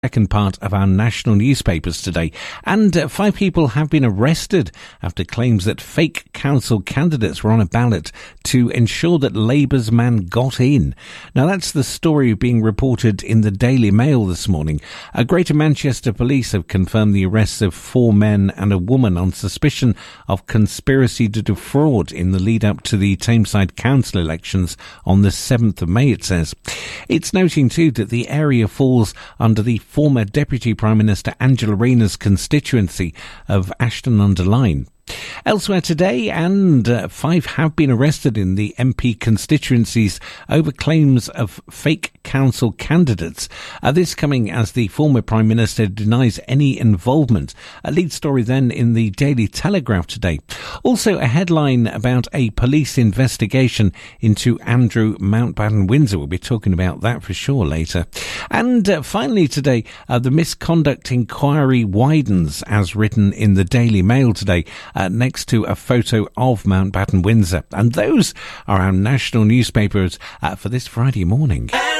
Second part of our national newspapers today. And 5 people have been arrested after claims that fake council candidates were on a ballot to ensure that Labour's man got in. Now that's the story being reported in the Daily Mail this morning. Greater Manchester Police have confirmed the arrests of 4 men and a woman on suspicion of conspiracy to defraud in the lead up to the Tameside Council elections on the 7th of May, it says. It's noting too that the area falls under the former Deputy Prime Minister Angela Rayner's constituency of Ashton-under-Lyne. Elsewhere today, and 5 have been arrested in the MP constituencies over claims of fake council candidates. This coming as the former Prime Minister denies any involvement. A lead story then in the Daily Telegraph today. Also a headline about a police investigation into Andrew Mountbatten-Windsor. We'll be talking about that for sure later. And finally today, the misconduct inquiry widens, as written in the Daily Mail today, next to a photo of Mountbatten-Windsor. And those are our national newspapers for this Friday morning.